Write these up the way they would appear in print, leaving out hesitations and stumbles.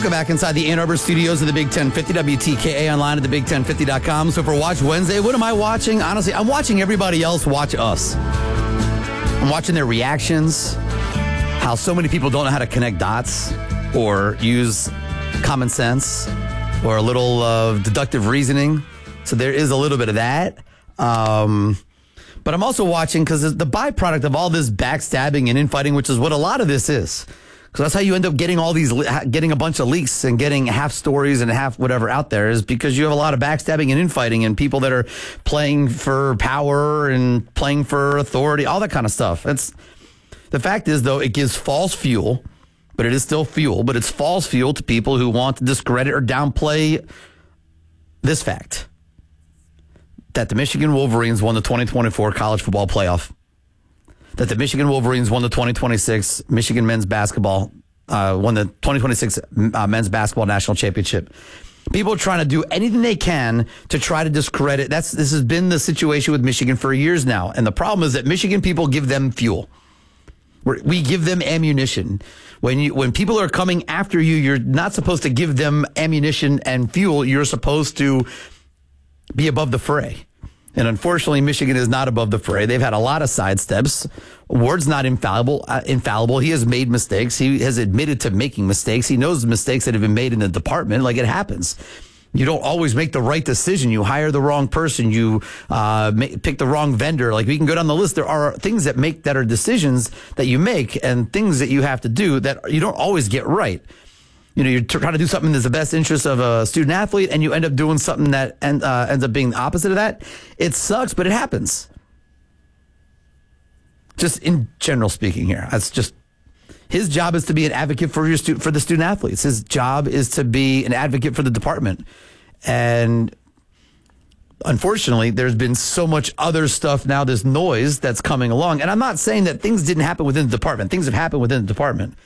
Welcome back inside the Ann Arbor studios of the Big 1050, WTKA online at thebig1050.com. So for Watch Wednesday, what am I watching? Honestly, I'm watching everybody else watch us. I'm watching their reactions, how so many people don't know how to connect dots or use common sense or a little deductive reasoning. So there is a little bit of that. But I'm also watching because the byproduct of all this backstabbing and infighting, which is what a lot of this is. Because that's how you end up getting getting a bunch of leaks and getting half stories and half whatever out there, is because you have a lot of backstabbing and infighting and people that are playing for power and playing for authority, all that kind of stuff. The fact is, though, it gives false fuel, but it is still fuel, but it's false fuel to people who want to discredit or downplay this fact, that the Michigan Wolverines won the 2024 college football playoff, that the Michigan Wolverines won the 2026 Michigan men's basketball, won the 2026 men's basketball national championship. People are trying to do anything they can to try to discredit. This has been the situation with Michigan for years now. And the problem is that Michigan people give them fuel. We give them ammunition. When people are coming after you, you're not supposed to give them ammunition and fuel. You're supposed to be above the fray. And unfortunately, Michigan is not above the fray. They've had a lot of sidesteps. Ward's not infallible. He has made mistakes. He has admitted to making mistakes. He knows the mistakes that have been made in the department. Like, it happens. You don't always make the right decision. You hire the wrong person. You pick the wrong vendor. Like, we can go down the list. There are things that are decisions that you make and things that you have to do that you don't always get right. You know, you're trying to do something that's the best interest of a student athlete, and you end up doing something that ends up being the opposite of that. It sucks, but it happens. Just in general speaking here, that's just his job is to be an advocate for the student athletes. His job is to be an advocate for the department, and unfortunately, there's been so much other stuff now. This noise that's coming along, and I'm not saying that things didn't happen within the department. Things have happened within the department,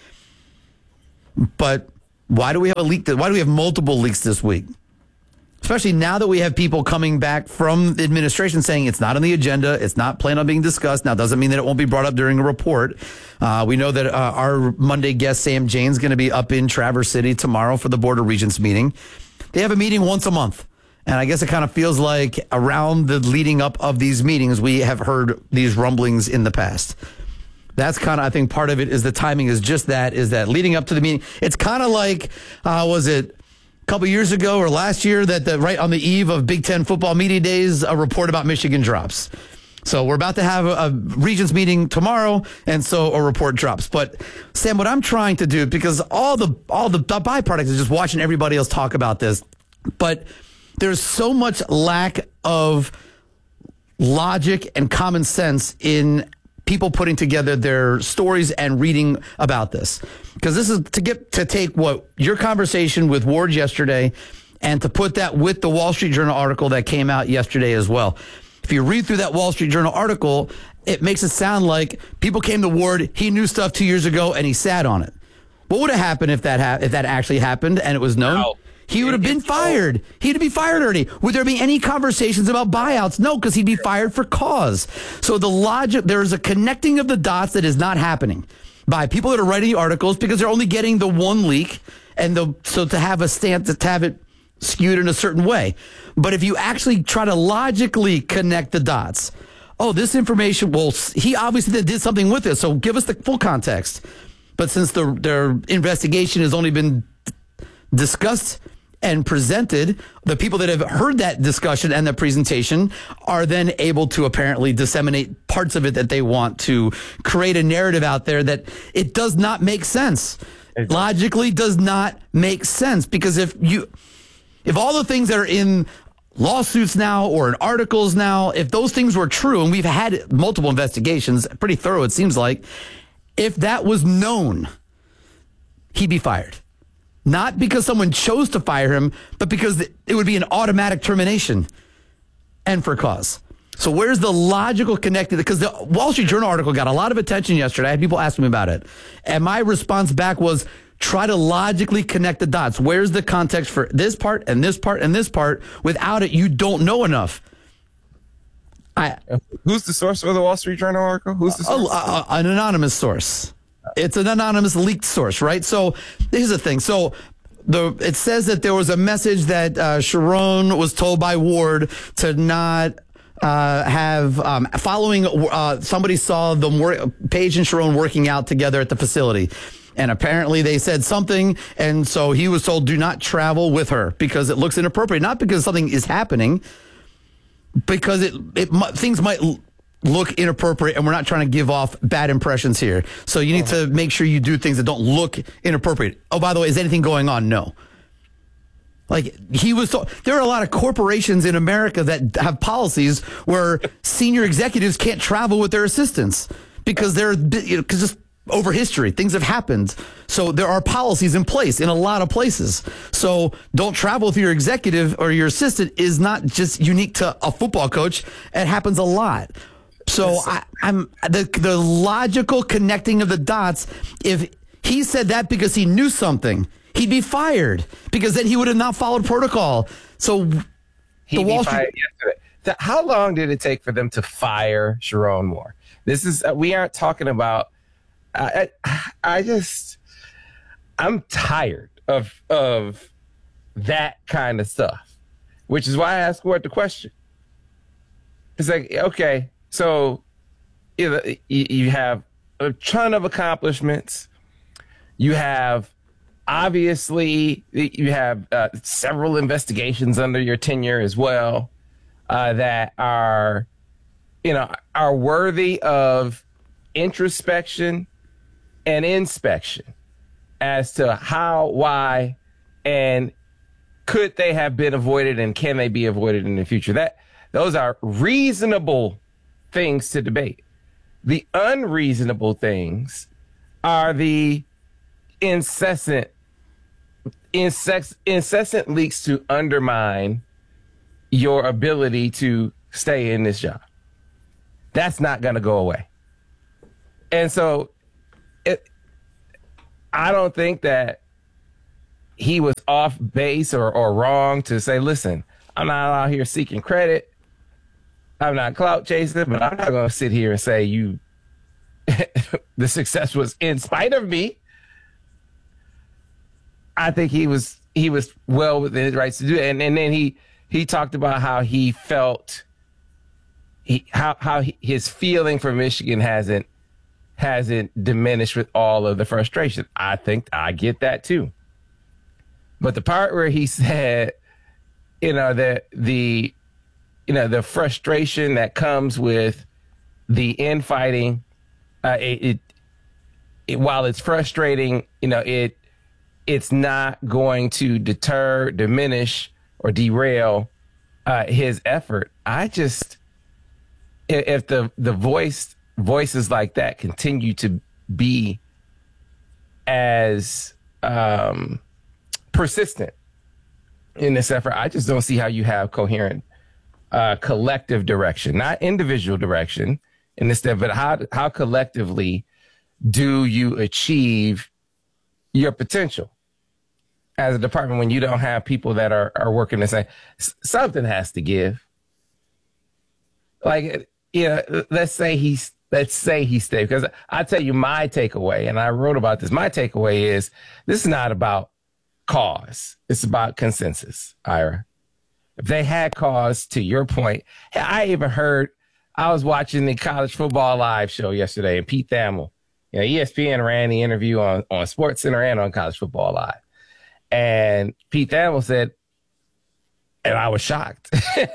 but why do we have a leak? Why do we have multiple leaks this week? Especially now that we have people coming back from the administration saying it's not on the agenda, it's not planned on being discussed. Now, doesn't mean that it won't be brought up during a report. We know that our Monday guest, Sam Jane's going to be up in Traverse City tomorrow for the Board of Regents meeting. They have a meeting once a month. And I guess it kind of feels like around the leading up of these meetings, we have heard these rumblings in the past. That's kind of, I think part of it is the timing is that leading up to the meeting. It's kind of like, was it a couple years ago or last year that right on the eve of Big Ten football media days, a report about Michigan drops. So we're about to have a Regents meeting tomorrow, and so a report drops. But Sam, what I'm trying to do, because all the byproduct is just watching everybody else talk about this, but there's so much lack of logic and common sense in people putting together their stories and reading about this. Because this is to take what your conversation with Ward yesterday and to put that with the Wall Street Journal article that came out yesterday as well. If you read through that Wall Street Journal article, it makes it sound like people came to Ward, he knew stuff 2 years ago, and he sat on it. What would have happened if that actually happened and it was known? Wow. He would have been fired. He'd be fired already. Would there be any conversations about buyouts? No, because he'd be fired for cause. So the logic, there's a connecting of the dots that is not happening by people that are writing the articles because they're only getting the one leak, and so to have a stance, to have it skewed in a certain way. But if you actually try to logically connect the dots, this information, well, he obviously did something with it, so give us the full context. But since their investigation has only been discussed and presented, the people that have heard that discussion and the presentation are then able to apparently disseminate parts of it that they want to create a narrative out there that it does not make sense. Logically does not make sense, because if all the things that are in lawsuits now or in articles now, if those things were true, and we've had multiple investigations, pretty thorough it seems like, if that was known, he'd be fired. Not because someone chose to fire him, but because it would be an automatic termination and for cause. So where's the logical connected? Because the Wall Street Journal article got a lot of attention yesterday. I had people asking me about it. And my response back was, try to logically connect the dots. Where's the context for this part and this part and this part? Without it, you don't know enough. Who's the source for the Wall Street Journal article? Who's the source? An anonymous source. It's an anonymous leaked source, right? So here's the thing. So It says that there was a message that Sharon was told by Ward to not following. Somebody saw them Paige and Sharon working out together at the facility. And apparently they said something, and so he was told, do not travel with her because it looks inappropriate. Not because something is happening, because things might look inappropriate, and we're not trying to give off bad impressions here. So you need to make sure you do things that don't look inappropriate. Oh, by the way, is anything going on? No. Like he was told, there are a lot of corporations in America that have policies where senior executives can't travel with their assistants because because just over history, things have happened. So there are policies in place in a lot of places. So don't travel with your executive or your assistant is not just unique to a football coach. It happens a lot. So I'm the logical connecting of the dots. If he said that because he knew something, he'd be fired because then he would have not followed protocol. So he'd be fired yesterday. How long did it take for them to fire Sharon Moore? This is we aren't talking about. I'm tired of that kind of stuff, which is why I asked Ward the question. It's like, okay, so you have a ton of accomplishments. You have obviously several investigations under your tenure as well that are worthy of introspection and inspection as to how, why, and could they have been avoided and can they be avoided in the future? Those are reasonable things to debate. The unreasonable things are the incessant leaks to undermine your ability to stay in this job. That's not going to go away. And so I don't think that he was off base or wrong to say, listen, I'm not out here seeking credit. I'm not clout chasing, but I'm not going to sit here and say the success was in spite of me. I think he was well within his rights to do it. And then he talked about how he felt, how his feeling for Michigan hasn't diminished with all of the frustration. I think I get that too. But the part where he said, the frustration that comes with the infighting, while it's frustrating, it's not going to deter, diminish, or derail his effort. If the voices like that continue to be as persistent in this effort, I just don't see how you have coherent collective direction, not individual direction in this step, but how collectively do you achieve your potential as a department when you don't have people that are working the same? Something has to give. Like, let's say he stayed, because I tell you my takeaway, and I wrote about this. My takeaway is this is not about cause. It's about consensus, Ira. If they had cause, to your point, I was watching the College Football Live show yesterday, and Pete Thamel, ESPN ran the interview on SportsCenter and on College Football Live. And Pete Thamel said, and I was shocked.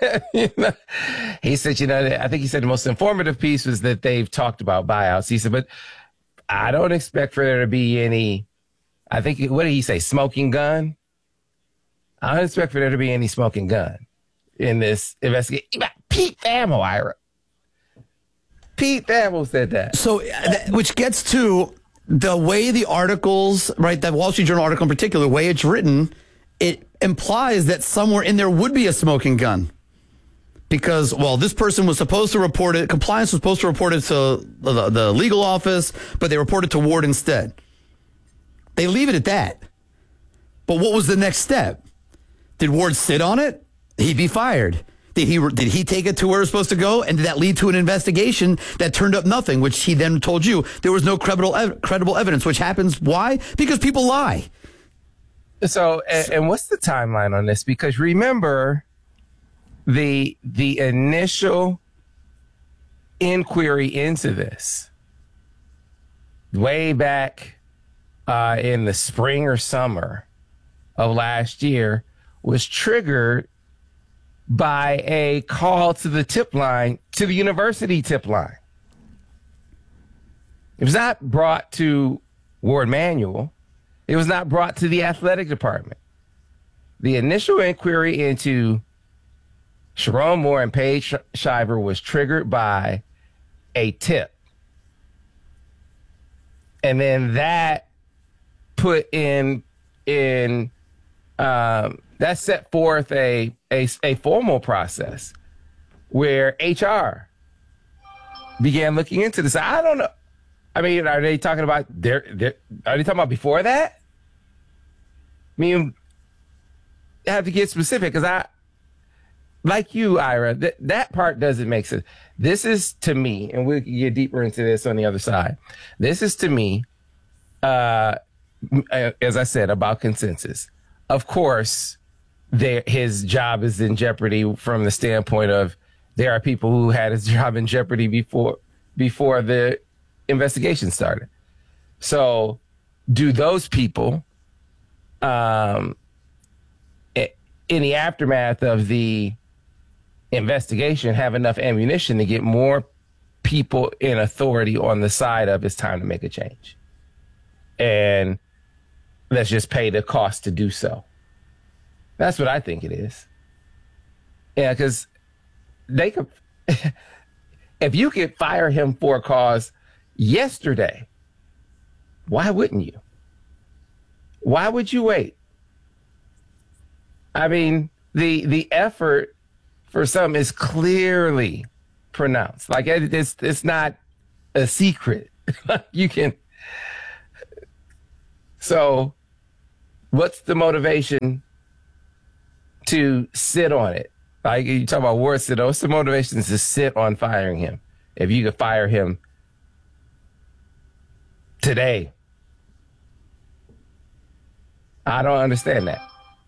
He said, I think he said the most informative piece was that they've talked about buyouts. He said, but I don't expect for there to be any, I think, what did he say, smoking gun? I don't expect for there to be any smoking gun in this investigation. Pete Thamel, Ira. Pete Thamel said that. So, which gets to the way the articles, right, that Wall Street Journal article in particular, the way it's written, it implies that somewhere in there would be a smoking gun. Because, well, this person was supposed to report it, compliance was supposed to report it to the legal office, but they reported to Ward instead. They leave it at that. But what was the next step? Did Ward sit on it? He'd be fired. Did he take it to where it was supposed to go? And did that lead to an investigation that turned up nothing, which he then told you there was no credible evidence, which happens. Why? Because people lie. So, and what's the timeline on this? Because remember, the initial inquiry into this way back in the spring or summer of last year was triggered by a call to the tip line, to the university tip line. It was not brought to Ward Manual. It was not brought to the athletic department. The initial inquiry into Sharon Moore and Paige Shiver was triggered by a tip. And then that put that set forth a formal process where HR began looking into this. I don't know. I mean, are they talking about are they talking about before that? I mean, I have to get specific because like you, Ira, that part doesn't make sense. This is to me, and we'll get deeper into this on the other side. This is to me, as I said, about consensus. Of course, his job is in jeopardy from the standpoint of there are people who had his job in jeopardy before the investigation started. So do those people, in the aftermath of the investigation, have enough ammunition to get more people in authority on the side of it's time to make a change? And let's just pay the cost to do so. That's what I think it is. Yeah, because they could, if you could fire him for a cause yesterday, why wouldn't you? Why would you wait? I mean, the effort for some is clearly pronounced. Like it's not a secret. You can. So, what's the motivation to sit on it? Like you talk about Ward sit. What's the motivation to sit on firing him? If you could fire him today, I don't understand that.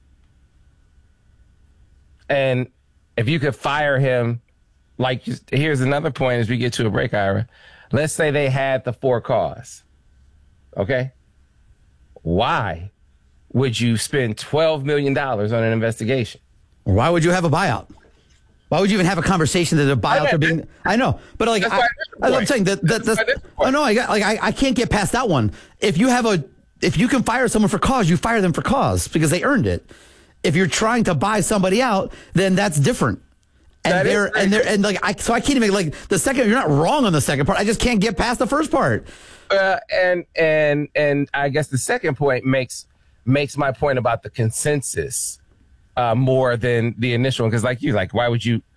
And if you could fire him, like, here's another point as we get to a break, Ira. Let's say they had the for cause. Okay? Why would you spend $12 million on an investigation? Or why would you have a buyout? Why would you even have a conversation that a buyout are being? I know, but like I'm saying that. Oh no, I can't get past that one. If you can fire someone for cause, you fire them for cause because they earned it. If you're trying to buy somebody out, then that's different. So I can't even like the second. You're not wrong on the second part. I just can't get past the first part. And I guess the second point makes my point about the consensus more than the initial one. Because why would you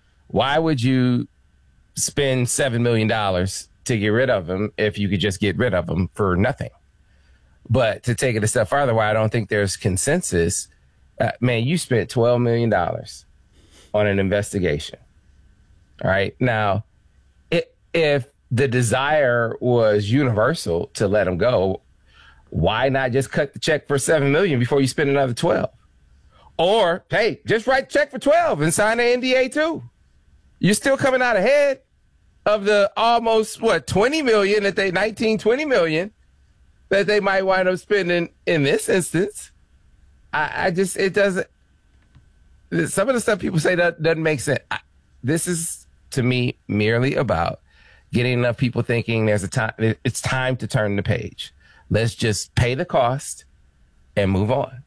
spend $7 million to get rid of him if you could just get rid of him for nothing? But to take it a step farther, why I don't think there's consensus, man, you spent $12 million on an investigation. All right. Now, if the desire was universal to let him go, why not just cut the check for $7 million before you spend another 12? Or, hey, just write the check for 12 and sign an NDA too. You're still coming out ahead of the almost 20 million that 20 million that they might wind up spending in this instance. It doesn't. Some of the stuff people say that doesn't make sense. This is, to me, merely about getting enough people thinking it's time to turn the page. Let's just pay the cost and move on.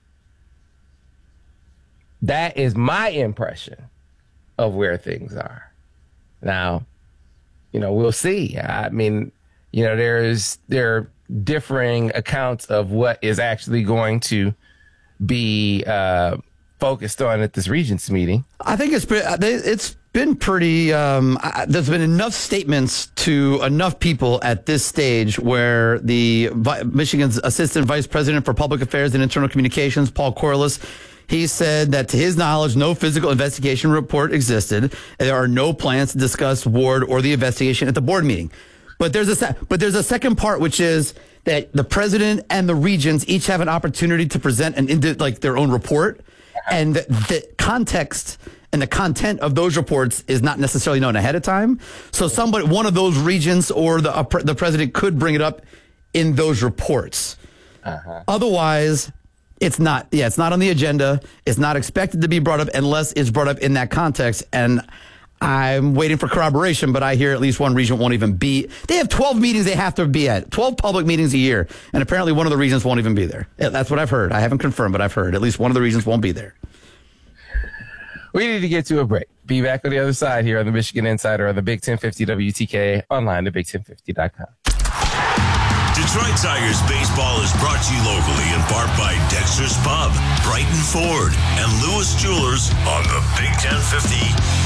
That is my impression of where things are. Now, we'll see. I mean, there are differing accounts of what is actually going to be focused on at this Regents meeting. I think it's been pretty. There's been enough statements to enough people at this stage where the Michigan's Assistant Vice President for Public Affairs and Internal Communications, Paul Corliss, he said that to his knowledge, no physical investigation report existed. And there are no plans to discuss Ward or the investigation at the board meeting. But there's a second part, which is that the president and the regents each have an opportunity to present their own report, and the context and the content of those reports is not necessarily known ahead of time. So one of those regents or the president could bring it up in those reports. Otherwise, it's not on the agenda. It's not expected to be brought up unless it's brought up in that context. And I'm waiting for corroboration, but I hear at least one regent won't even be. They have 12 meetings they have to be at, 12 public meetings a year. And apparently one of the regents won't even be there. That's what I've heard. I haven't confirmed, but I've heard at least one of the regents won't be there. We need to get to a break. Be back on the other side here on the Michigan Insider on the Big 1050 WTK, online at big1050.com. Detroit Tigers baseball is brought to you locally in part by Dexter's Pub, Brighton Ford, and Lewis Jewelers on the Big 1050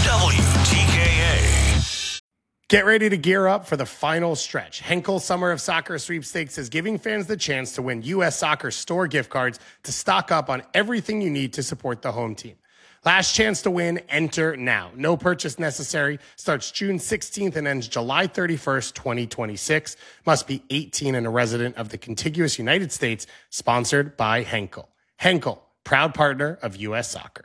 WTKA. Get ready to gear up for the final stretch. Henkel Summer of Soccer Sweepstakes is giving fans the chance to win U.S. Soccer store gift cards to stock up on everything you need to support the home team. Last chance to win, enter now. No purchase necessary. Starts June 16th and ends July 31st, 2026. Must be 18 and a resident of the contiguous United States. Sponsored by Henkel. Henkel, proud partner of U.S. Soccer.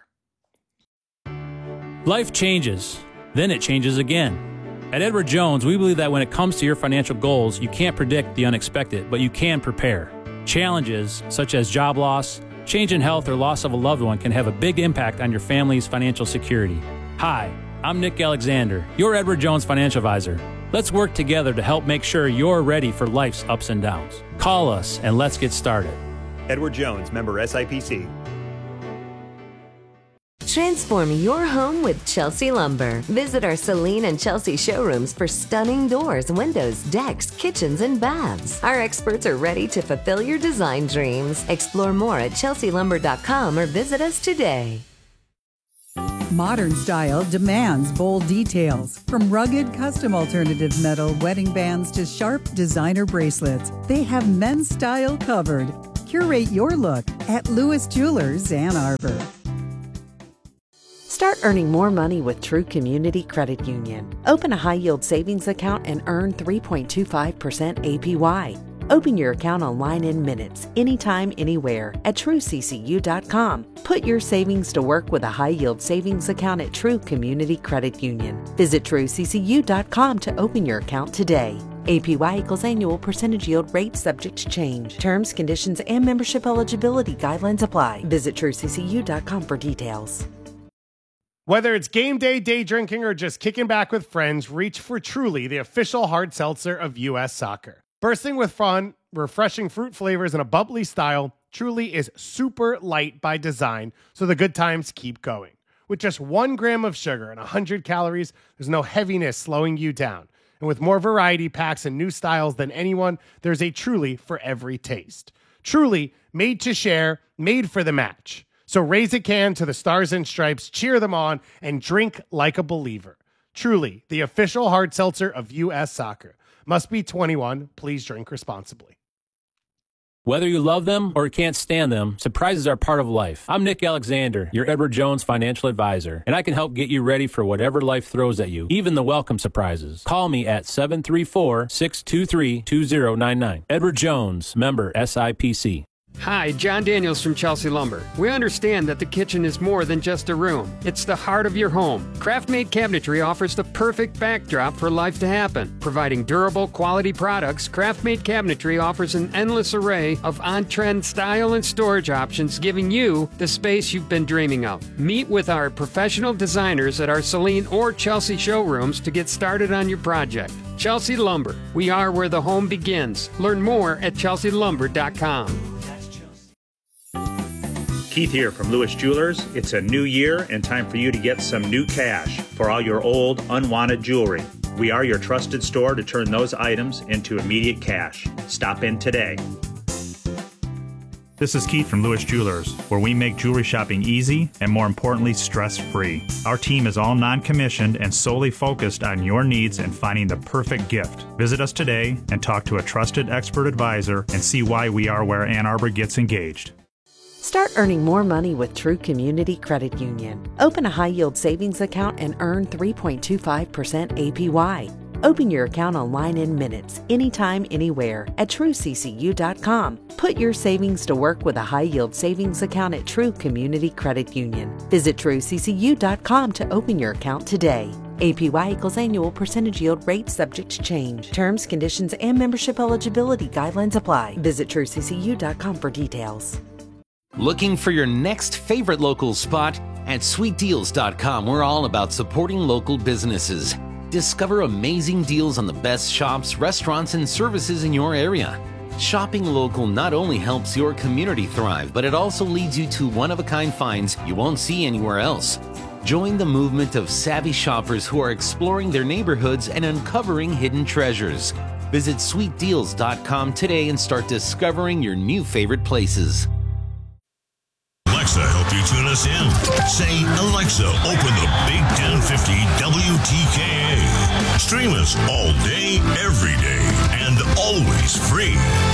Life changes, then it changes again. At Edward Jones, we believe that when it comes to your financial goals, you can't predict the unexpected, but you can prepare. Challenges such as job loss, change in health, or loss of a loved one can have a big impact on your family's financial security. Hi, I'm Nick Alexander, your Edward Jones financial advisor. Let's work together to help make sure you're ready for life's ups and downs. Call us and let's get started. Edward Jones, member SIPC. Transform your home with Chelsea Lumber. Visit our Celine and Chelsea showrooms for stunning doors, windows, decks, kitchens, and baths. Our experts are ready to fulfill your design dreams. Explore more at chelsealumber.com or visit us today. Modern style demands bold details. From rugged custom alternative metal wedding bands to sharp designer bracelets, they have men's style covered. Curate your look at Lewis Jewelers, Ann Arbor. Start earning more money with True Community Credit Union. Open a high-yield savings account and earn 3.25% APY. Open your account online in minutes, anytime, anywhere at TrueCCU.com. Put your savings to work with a high-yield savings account at True Community Credit Union. Visit TrueCCU.com to open your account today. APY equals annual percentage yield rate subject to change. Terms, conditions, and membership eligibility guidelines apply. Visit TrueCCU.com for details. Whether it's game day, day drinking, or just kicking back with friends, reach for Truly, the official hard seltzer of U.S. Soccer. Bursting with fun, refreshing fruit flavors, and a bubbly style, Truly is super light by design, so the good times keep going. With just 1 gram of sugar and 100 calories, there's no heaviness slowing you down. And with more variety packs and new styles than anyone, there's a Truly for every taste. Truly, made to share, made for the match. So raise a can to the Stars and Stripes, cheer them on, and drink like a believer. Truly, the official hard seltzer of U.S. Soccer. Must be 21. Please drink responsibly. Whether you love them or can't stand them, surprises are part of life. I'm Nick Alexander, your Edward Jones financial advisor, and I can help get you ready for whatever life throws at you, even the welcome surprises. Call me at 734-623-2099. Edward Jones, member SIPC. Hi, John Daniels from Chelsea Lumber. We understand that the kitchen is more than just a room. It's the heart of your home. Craft-made cabinetry offers the perfect backdrop for life to happen. Providing durable, quality products, Craft-made cabinetry offers an endless array of on-trend style and storage options, giving you the space you've been dreaming of. Meet with our professional designers at our Celine or Chelsea showrooms to get started on your project. Chelsea Lumber. We are where the home begins. Learn more at chelsealumber.com. Keith here from Lewis Jewelers. It's a new year and time for you to get some new cash for all your old, unwanted jewelry. We are your trusted store to turn those items into immediate cash. Stop in today. This is Keith from Lewis Jewelers, where we make jewelry shopping easy and, more importantly, stress-free. Our team is all non-commissioned and solely focused on your needs and finding the perfect gift. Visit us today and talk to a trusted expert advisor and see why we are where Ann Arbor gets engaged. Start earning more money with True Community Credit Union. Open a high-yield savings account and earn 3.25% APY. Open your account online in minutes, anytime, anywhere at TrueCCU.com. Put your savings to work with a high-yield savings account at True Community Credit Union. Visit TrueCCU.com to open your account today. APY equals annual percentage yield rate subject to change. Terms, conditions, and membership eligibility guidelines apply. Visit TrueCCU.com for details. Looking for your next favorite local spot? At SweetDeals.com, we're all about supporting local businesses. Discover amazing deals on the best shops, restaurants, and services in your area. Shopping local not only helps your community thrive, but it also leads you to one-of-a-kind finds you won't see anywhere else. Join the movement of savvy shoppers who are exploring their neighborhoods and uncovering hidden treasures. Visit SweetDeals.com today and start discovering your new favorite places. Alexa, help you tune us in. Say, Alexa, open the Big 1050 WTKA. Stream us all day, every day, and always free.